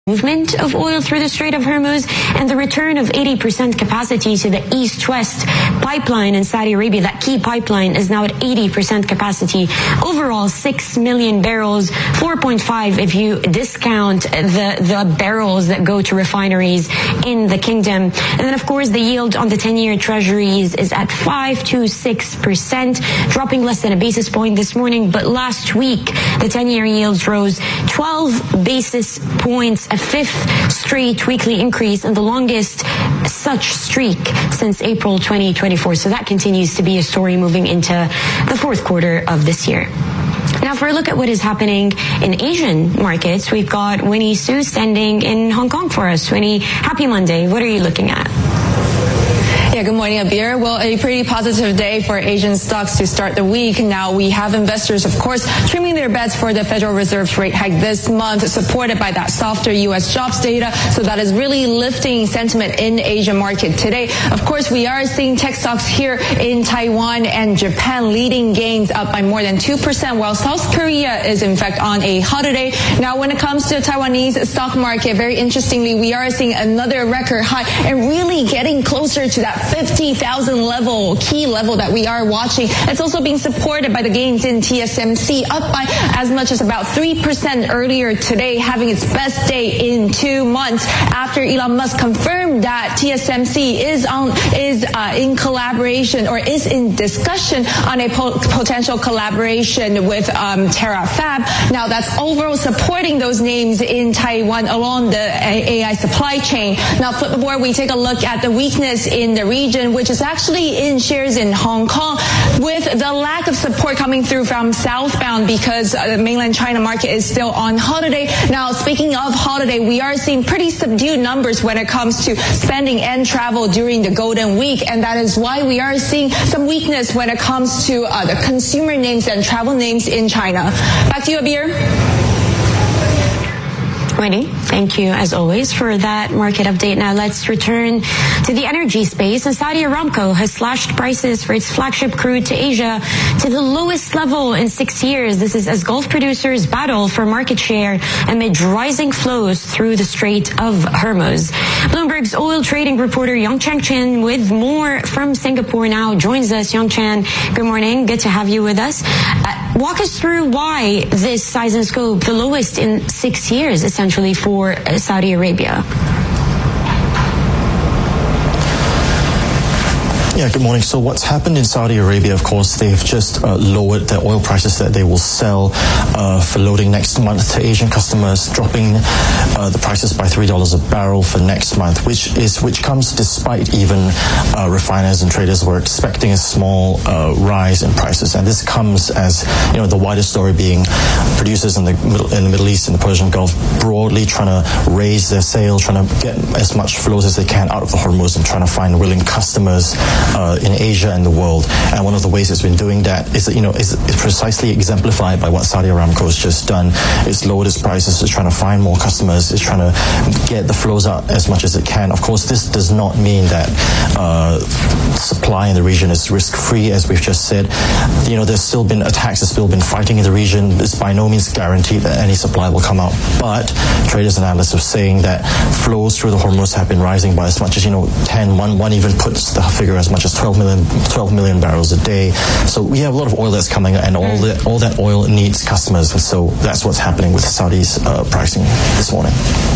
movement of oil through the Strait of Hormuz and the return of 80% capacity to the east-west pipeline in Saudi Arabia. That key pipeline is now at 80% capacity. Overall, 6 million barrels, 4.5 if you discount the barrels that go to refineries in the kingdom. And then, of course, the yield on the 10-year treasuries is at 5 to 6%, dropping less than a basis point this morning. But last week, the 10-year yields rose 12 basis points, a fifth straight weekly increase and the longest such streak since April 2024. So that continues to be a story moving into the fourth quarter of this year. Now, for a look at what is happening in Asian markets, we've got Winnie Su standing in Hong Kong for us. Winnie, happy Monday. What are you looking at? Yeah, good morning, Abir. Well, a pretty positive day for Asian stocks to start the week. Now, we have investors, of course, trimming their bets for the Federal Reserve's rate hike this month, supported by that softer U.S. jobs data. So that is really lifting sentiment in Asian market today. Of course, we are seeing tech stocks here in Taiwan and Japan leading gains up by more than 2%, while South Korea is, in fact, on a holiday. Now, when it comes to the Taiwanese stock market, very interestingly, we are seeing another record high and really getting closer to that 50,000 level, key level that we are watching. It's also being supported by the gains in TSMC, up by as much as about 3% earlier today, having its best day in 2 months after Elon Musk confirmed that TSMC is in collaboration or is in discussion on a potential collaboration with Terafab. Now, that's overall supporting those names in Taiwan along the AI supply chain. Now, flip the board, we take a look at the weakness in the region, which is actually in shares in Hong Kong, with the lack of support coming through from southbound because the mainland China market is still on holiday. Now, speaking of holiday, we are seeing pretty subdued numbers when it comes to spending and travel during the Golden Week, and that is why we are seeing some weakness when it comes to the consumer names and travel names in China. Back to you, Abir. Winnie, thank you as always for that market update. Now let's return to the energy space. And Saudi Aramco has slashed prices for its flagship crude to Asia to the lowest level in 6 years. This is as Gulf producers battle for market share amid rising flows through the Strait of Hormuz. Bloomberg's oil trading reporter Yongchang Chen with more from Singapore now joins us. Yongchang, good morning. Good to have you with us. Walk us through why this size and scope, the lowest in 6 years, essentially, for Saudi Arabia. Yeah, good morning. So what's happened in Saudi Arabia, of course, they've just lowered their oil prices that they will sell for loading next month to Asian customers, dropping the prices by $3 a barrel for next month, which comes despite even refiners and traders were expecting a small rise in prices. And this comes as, the wider story being producers in the Middle East and the Persian Gulf broadly trying to raise their sales, trying to get as much flows as they can out of the Hormuz and trying to find willing customers in Asia and the world. And one of the ways it's been doing that is that, is precisely exemplified by what Saudi Aramco has just done. It's lowered its prices, it's trying to find more customers, it's trying to get the flows out as much as it can. Of course, this does not mean that supply in the region is risk-free, as we've just said. There's still been attacks, there's still been fighting in the region. It's by no means guaranteed that any supply will come out. But traders and analysts are saying that flows through the Hormuz have been rising by as much as, 10, one even puts the figure as much as 12 million barrels a day. So we have a lot of oil that's coming, and all that oil needs customers. And so that's what's happening with Saudi's pricing this morning.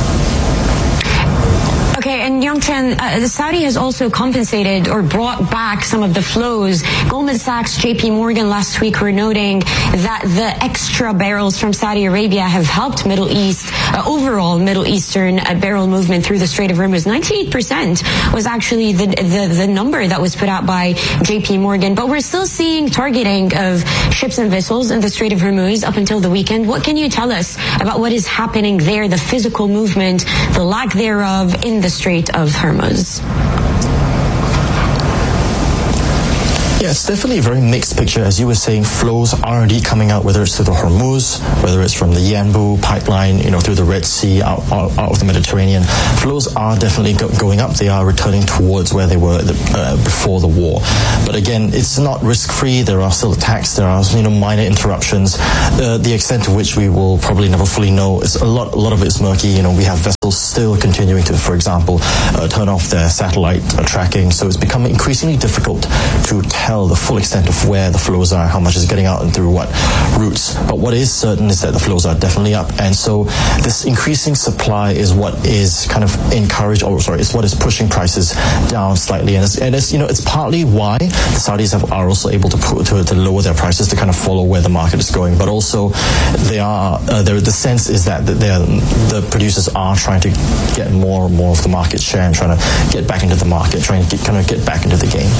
Okay, and Yongchang, Saudi has also compensated or brought back some of the flows. Goldman Sachs, JP Morgan last week were noting that the extra barrels from Saudi Arabia have helped overall Middle Eastern barrel movement through the Strait of Hormuz. 98% was actually the number that was put out by JP Morgan. But we're still seeing targeting of ships and vessels in the Strait of Hormuz up until the weekend. What can you tell us about what is happening there, the physical movement, the lack thereof in the Strait of Hormuz? Yeah, it's definitely a very mixed picture. As you were saying, flows are indeed coming out, whether it's through the Hormuz, whether it's from the Yanbu pipeline, through the Red Sea, out of the Mediterranean. Flows are definitely going up. They are returning towards where they were before the war. But again, it's not risk-free. There are still attacks. There are minor interruptions. The extent to which we will probably never fully know is a lot of it's murky. We have vessels still continuing to, for example, turn off their satellite tracking. So it's becoming increasingly difficult to tell the full extent of where the flows are, how much is getting out and through what routes. But what is certain is that the flows are definitely up. And so this increasing supply is what is kind of it's what is pushing prices down slightly. And it's partly why the Saudis are also able to lower their prices to kind of follow where the market is going. But also the sense is that the producers are trying to get more and more of the market share and trying to get back into the market, trying to get back into the game.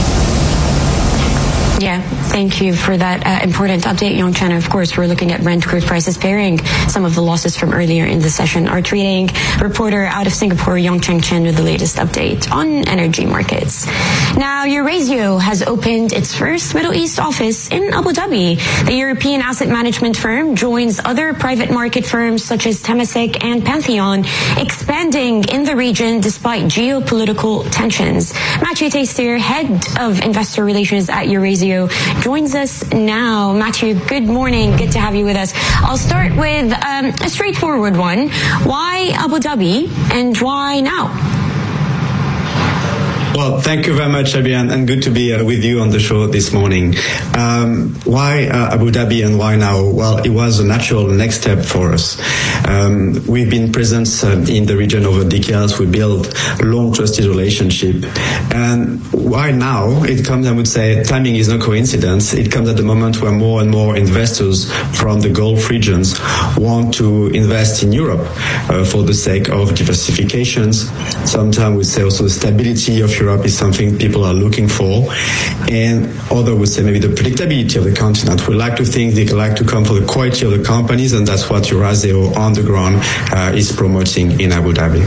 Yeah, thank you for that important update, Yong Chen. Of course, we're looking at Brent crude prices pairing some of the losses from earlier in the session. Our trading reporter out of Singapore, Yong Chen, with the latest update on energy markets. Now, Eurazeo has opened its first Middle East office in Abu Dhabi. The European asset management firm joins other private market firms such as Temasek and Pantheon, expanding in the region despite geopolitical tensions. Matthew Tastier, head of investor relations at Eurazeo, joins us now. Matthew, good morning. Good to have you with us. I'll start with a straightforward one. Why Abu Dhabi and why now? Well, thank you very much, Abby, and good to be with you on the show this morning. Why Abu Dhabi and why now? Well, it was a natural next step for us. We've been present in the region over decades. We built long, trusted relationship. And why now? It comes, I would say, timing is no coincidence. It comes at the moment where more and more investors from the Gulf regions want to invest in Europe for the sake of diversifications. Sometimes we say also stability of Europe is something people are looking for, and others would say maybe the predictability of the continent. We like to think they like to come for the quality of the companies, and that's what Eurazeo on the ground is promoting in Abu Dhabi.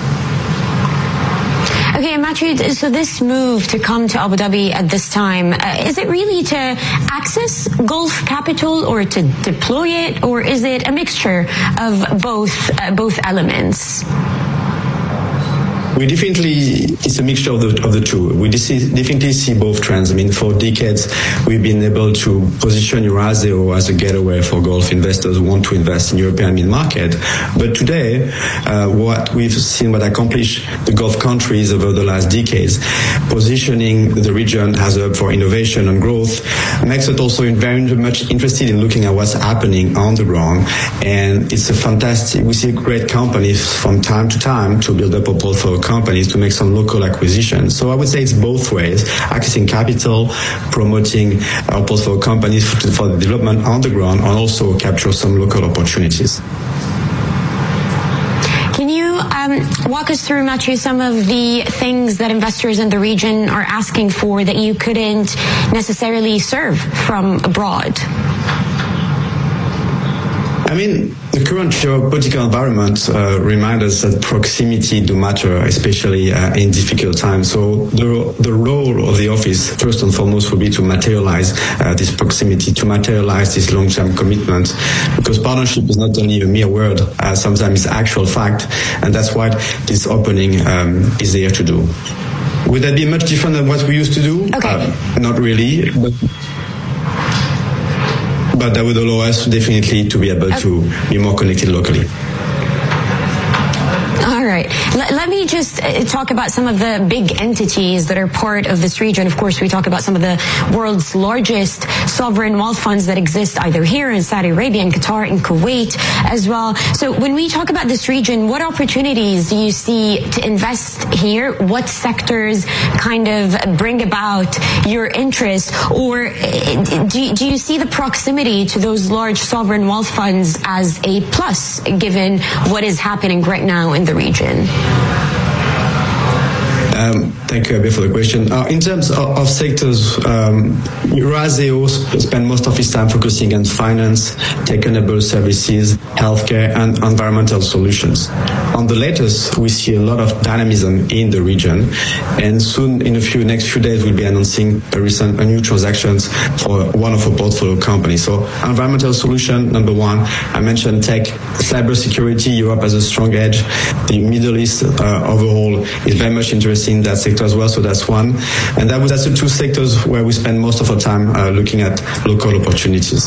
Okay, Matthew, so this move to come to Abu Dhabi at this time, is it really to access Gulf capital or to deploy it, or is it a mixture of both elements? It's a mixture of the two. We definitely see both trends. I mean, for decades, we've been able to position Eurazeo as a gateway for Gulf investors who want to invest in European mid-market. But today, what we've seen, what accomplished the Gulf countries over the last decades, positioning the region as a hub for innovation and growth, makes us also very much interested in looking at what's happening on the ground. And it's we see great companies from time to time to build up a portfolio companies to make some local acquisitions. So I would say it's both ways, accessing capital, promoting our portfolio companies for the development on the ground, and also capture some local opportunities. Can you walk us through, Matthew, some of the things that investors in the region are asking for that you couldn't necessarily serve from abroad? I mean, the current geopolitical environment reminds us that proximity do matter, especially in difficult times. So the role of the office, first and foremost, will be to materialize this proximity, to materialize this long-term commitment, because partnership is not only a mere word, sometimes it's actual fact, and that's what this opening is there to do. Would that be much different than what we used to do? Okay. Not really, but that would allow us definitely to be able to be more connected locally. All right. Let me just talk about some of the big entities that are part of this region. Of course, we talk about some of the world's largest sovereign wealth funds that exist either here in Saudi Arabia, in Qatar, in Kuwait as well. So when we talk about this region, what opportunities do you see to invest here? What sectors kind of bring about your interest? Or do you see the proximity to those large sovereign wealth funds as a plus, given what is happening right now in the region? Thank you, Abir, for the question. In terms of sectors, Eurazeo spends most of its time focusing on finance, tech-enabled services, healthcare, and environmental solutions. On the latest, we see a lot of dynamism in the region, and soon, in next few days, we'll be announcing a new transactions for one of our portfolio companies. So, environmental solution, number one. I mentioned tech, cybersecurity. Europe has a strong edge. The Middle East overall is very much interested in that sector as well. So that's one, and that's the two sectors where we spend most of our time looking at local opportunities.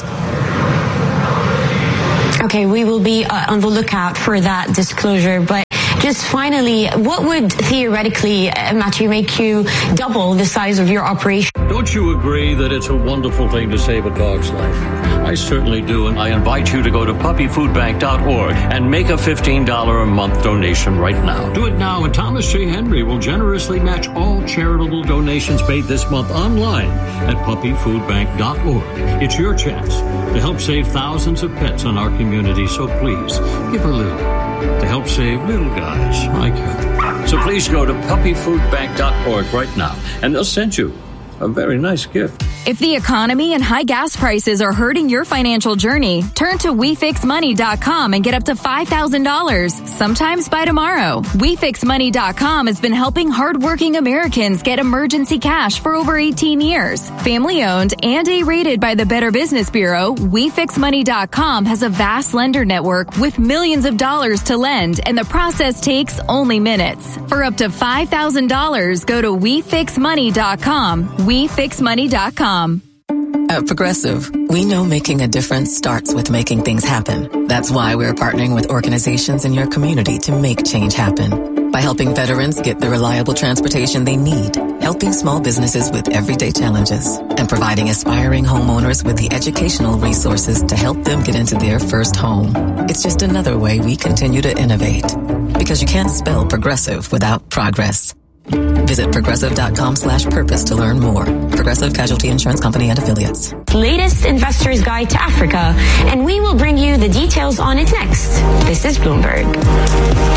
Okay, we will be on the lookout for that disclosure, but just finally, what would theoretically, Mathieu, make you double the size of your operation? Don't you agree that it's a wonderful thing to save a dog's life? I certainly do, and I invite you to go to puppyfoodbank.org and make a $15 a month donation right now. Do it now, and Thomas J. Henry will generously match all charitable donations made this month online at puppyfoodbank.org. It's your chance to help save thousands of pets in our community, so please, give a little to help save little guys like you. So please go to puppyfoodbank.org right now, and they'll send you a very nice gift. If the economy and high gas prices are hurting your financial journey, turn to WeFixMoney.com and get up to $5,000, sometimes by tomorrow. WeFixMoney.com has been helping hardworking Americans get emergency cash for over 18 years. Family-owned and A-rated by the Better Business Bureau, WeFixMoney.com has a vast lender network with millions of dollars to lend, and the process takes only minutes. For up to $5,000, go to WeFixMoney.com. WeFixMoney.com. At Progressive, we know making a difference starts with making things happen. That's why we're partnering with organizations in your community to make change happen. By helping veterans get the reliable transportation they need, helping small businesses with everyday challenges, and providing aspiring homeowners with the educational resources to help them get into their first home. It's just another way we continue to innovate. Because you can't spell Progressive without progress. Visit progressive.com/purpose to learn more. Progressive Casualty Insurance Company and Affiliates. Latest Investor's Guide to Africa, and we will bring you the details on it next. This is Bloomberg.